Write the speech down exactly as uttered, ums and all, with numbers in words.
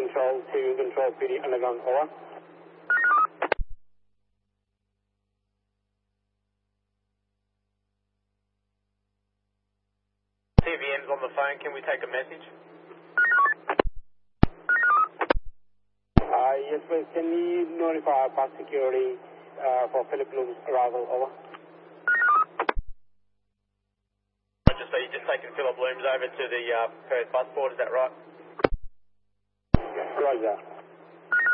Control to Control P D Underground, over. T V M's on the phone, can we take a message? Uh, yes, please. Can you notify Park Security uh, for Philip Bloom's arrival, over? Just so you're just taking Philip Blooms over to the uh, Perth bus port, is that right? Roger.